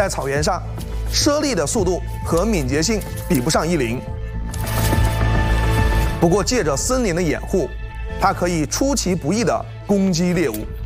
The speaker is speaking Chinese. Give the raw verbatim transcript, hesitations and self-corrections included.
在草原上，猞猁的速度和敏捷性比不上伊林。不过，借着森林的掩护，它可以出其不意地攻击猎物。